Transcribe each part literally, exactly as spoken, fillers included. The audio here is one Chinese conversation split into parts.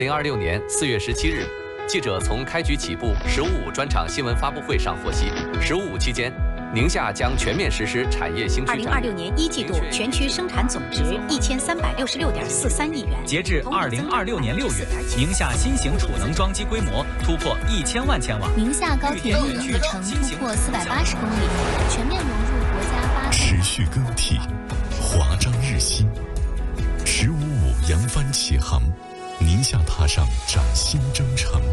零二六年四月十七日，记者从开局起步“十五五”专场新闻发布会上获悉，“十五五”期间，宁夏将全面实施产业新区。 二零二六年一季度全区生产总值一千三百六十六点四三亿元。 截至二零二六年六月，宁夏新型储能装机规模突破一千万千瓦。 宁夏高铁运营里程突破四百八十公里，全面融入国家发展。 持续更替，华章日新。十五五扬帆起航，宁夏踏上崭新征程。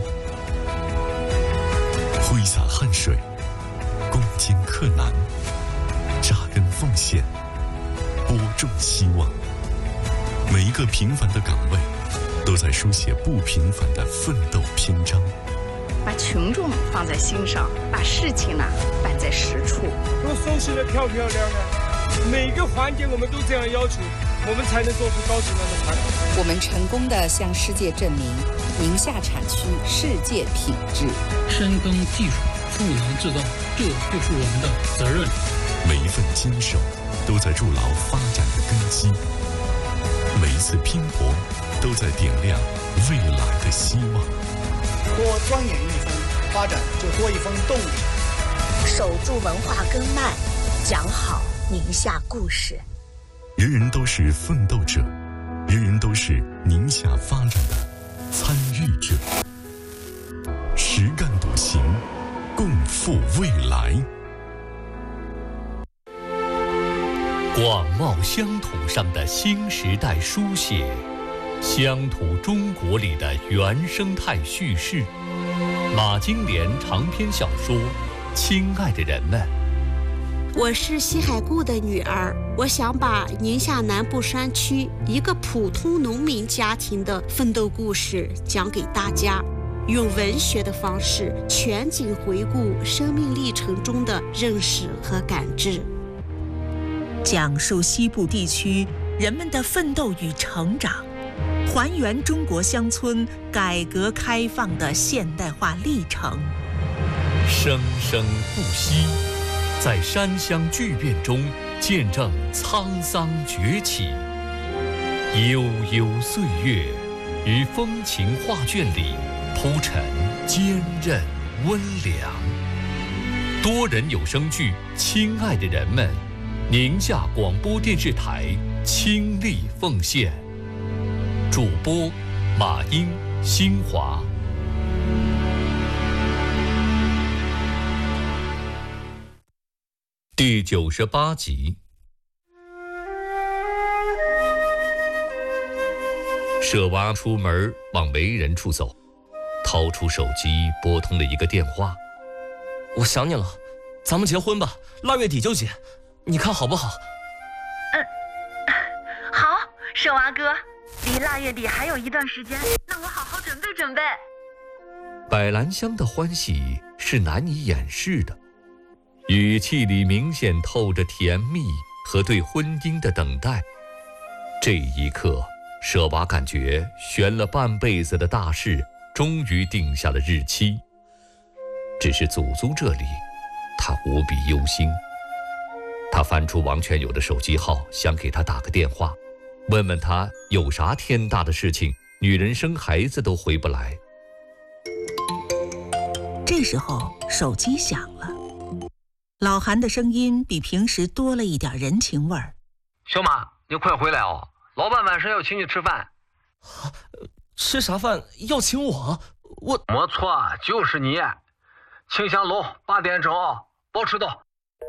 挥洒汗水，攻坚克难，扎根奉献，播种希望。每一个平凡的岗位，都在书写不平凡的奋斗篇章。 把群众放在心上，把事情呢办在实处。 都收拾得漂漂亮亮，每个环节我们都这样要求，我们才能做出高质量的产品。 我们成功地向世界证明，宁夏产区世界品质。 深耕技术，赋能制造，这就是我们的责任。 每一份坚守，都在筑牢发展的根基；每一次拼搏，都在点亮未来的希望。 多钻研一分，发展就多一分动力。 守住文化根脉，讲好宁夏故事。 人人都是奋斗者，人人都是宁夏发展的参与者。实干笃行，共赴未来。 广袤乡土上的新时代书写，乡土中国里的原生态叙事。马金莲长篇小说《亲爱的人们》。 我是西海固的女儿，我想把宁夏南部山区一个普通农民家庭的奋斗故事讲给大家，用文学的方式全景回顾生命历程中的认识和感知， 讲述西部地区人们的奋斗与成长，还原中国乡村改革开放的现代化历程。 生生不息，在山乡巨变中见证沧桑崛起。悠悠岁月，于风情画卷里铺陈坚韧温良。多人有声剧《亲爱的人们》，宁夏广播电视台倾力奉献。主播马英、新华。第九十八集。舍娃出门往媒人处走，掏出手机拨通了一个电话。 我想你了，咱们结婚吧，腊月底就结，你看好不好？ 嗯，好，舍娃哥，离腊月底还有一段时间，那我好好准备准备。 百兰香的欢喜是难以掩饰的，语气里明显透着甜蜜和对婚姻的等待。这一刻，舍娃感觉悬了半辈子的大事终于定下了日期。只是祖祖这里，他无比忧心。他翻出王全友的手机号，想给他打个电话，问问他有啥天大的事情，女人生孩子都回不来。 这时候手机响了，老韩的声音比平时多了一点人情味儿。 小马，你快回来哦，老板晚上要请你吃饭。 啊、吃啥饭？要请我？我没错，就是你。庆祥楼八点整啊，包迟到。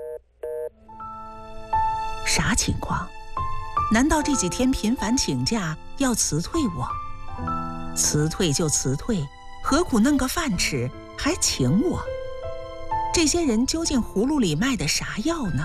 啥情况？难道这几天频繁请假要辞退我？辞退就辞退，何苦弄个饭吃还请我？这些人究竟葫芦里卖的啥药呢？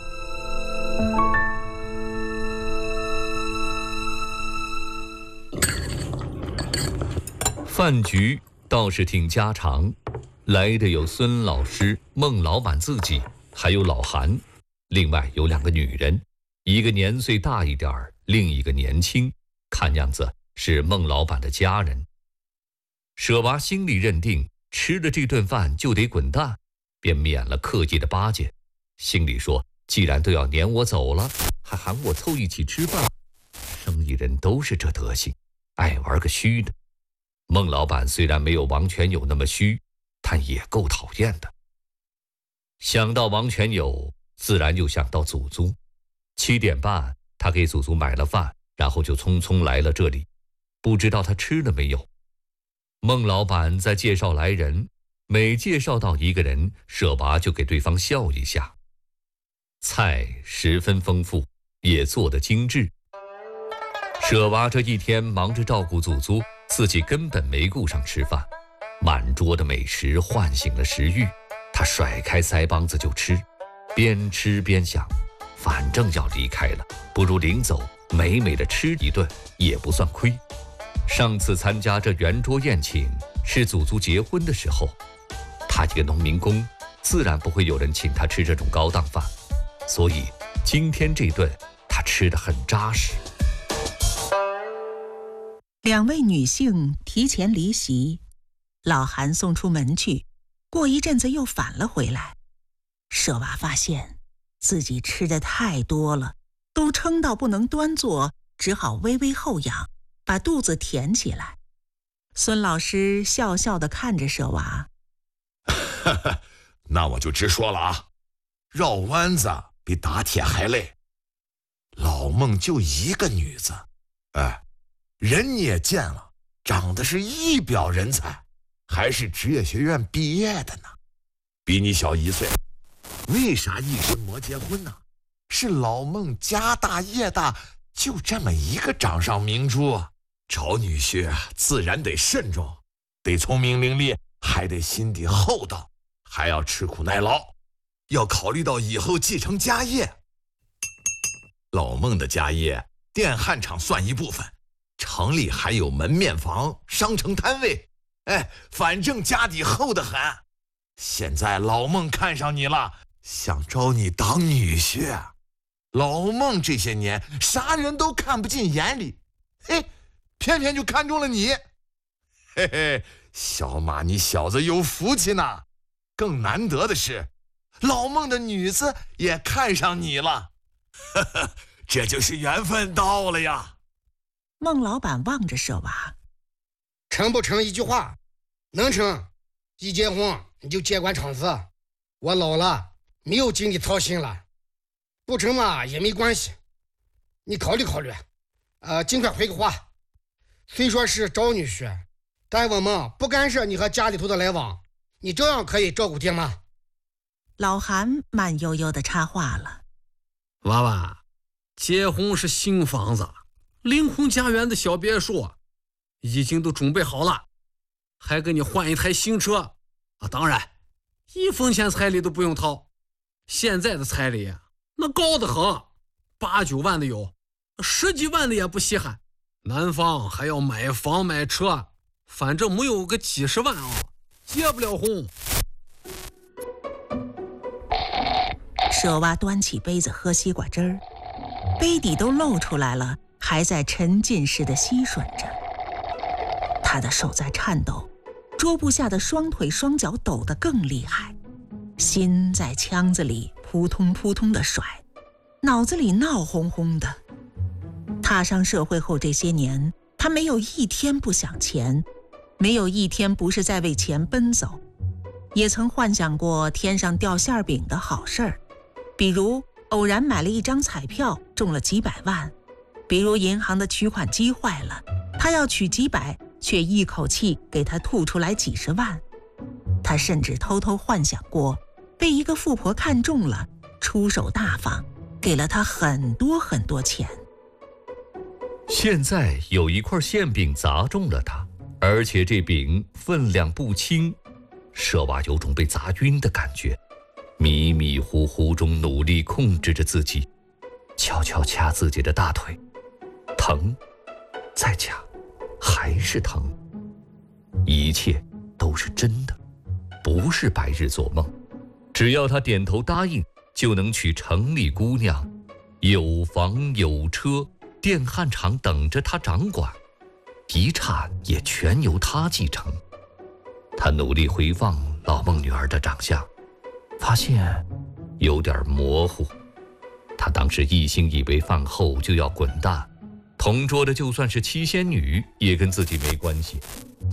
饭局倒是挺家常，来的有孙老师、孟老板自己，还有老韩，另外有两个女人，一个年岁大一点儿，另一个年轻，看样子是孟老板的家人。舍娃心里认定吃了这顿饭就得滚蛋，便免了客气的巴结，心里说既然都要撵我走了，还喊我凑一起吃饭，生意人都是这德行，爱玩个虚的。 孟老板虽然没有王全友那么虚，但也够讨厌的。想到王全友，自然又想到祖宗。七点半，他给祖宗买了饭，然后就匆匆来了这里，不知道他吃了没有。孟老板在介绍来人，每介绍到一个人，舍娃就给对方笑一下。菜十分丰富，也做得精致。舍娃这一天忙着照顾祖宗，自己根本没顾上吃饭。满桌的美食唤醒了食欲，他甩开腮帮子就吃，边吃边想，反正要离开了，不如临走美美的吃一顿，也不算亏。上次参加这圆桌宴请是祖宗结婚的时候，他一个农民工，自然不会有人请他吃这种高档饭，所以今天这顿他吃得很扎实。 两位女性提前离席，老韩送出门去，过一阵子又返了回来。舍娃发现自己吃的太多了，都撑到不能端坐，只好微微后仰，把肚子填起来。孙老师笑笑地看着舍娃， 那我就直说了啊，绕弯子比打铁还累。老孟就一个女子，哎，人你也见了，长得是一表人才，还是职业学院毕业的呢，比你小一岁。为啥一时没结婚呢？是老孟家大业大，就这么一个掌上明珠，找女婿自然得慎重，得聪明伶俐，还得心地厚道，还要吃苦耐劳，要考虑到以后继承家业。老孟的家业，电焊厂算一部分，城里还有门面房、商城摊位，哎，反正家底厚得很。现在老孟看上你了，想招你当女婿。老孟这些年啥人都看不进眼里，嘿，偏偏就看中了你。嘿嘿，小马你小子有福气呢。更难得的是，老孟的女子也看上你了。呵呵，这就是缘分到了呀。 孟老板望着舍娃， 成不成一句话，能成一结婚你就接管厂子，我老了没有精力操心了。不成嘛也没关系，你考虑考虑，呃，尽快回个话。虽说是找女婿，但我们不干涉你和家里头的来往，你照样可以照顾爹妈。 老韩慢悠悠地插话了： 娃娃，结婚是新房子，临空家园的小别墅已经都准备好了，还给你换一台新车啊！当然，一分钱彩礼都不用掏。现在的彩礼那高得很，八九万的有，十几万的也不稀罕。男方还要买房买车，反正没有个几十万啊，结不了婚。 舍娃端起杯子喝西瓜汁儿，杯底都露出来了，还在沉浸式的吸吮着。他的手在颤抖，桌布下的双腿双脚抖得更厉害，心在腔子里扑通扑通地甩，脑子里闹哄哄的。踏上社会后这些年，他没有一天不想钱，没有一天不是在为钱奔走，也曾幻想过天上掉馅饼的好事儿，比如偶然买了一张彩票中了几百万，比如银行的取款机坏了，他要取几百，却一口气给他吐出来几十万。他甚至偷偷幻想过被一个富婆看中了，出手大方，给了他很多很多钱。 现在有一块馅饼砸中了他，而且这饼分量不轻，舍娃有种被砸晕的感觉，迷迷糊糊中努力控制着自己，悄悄掐自己的大腿，疼，再掐，还是疼，一切都是真的，不是白日做梦。只要他点头答应，就能娶城里姑娘，有房有车，电焊厂等着他掌管，遗产也全由他继承。他努力回望老孟女儿的长相，发现有点模糊。他当时一心以为饭后就要滚蛋，同桌的就算是七仙女也跟自己没关系。